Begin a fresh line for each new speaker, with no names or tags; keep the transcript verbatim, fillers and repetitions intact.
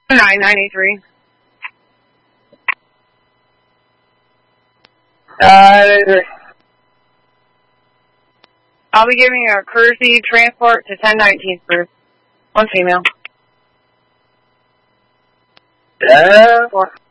nine ninety-three. Uh, I'll be giving a courtesy transport to ten nineteen Spruce. One female.
Uh,
Four.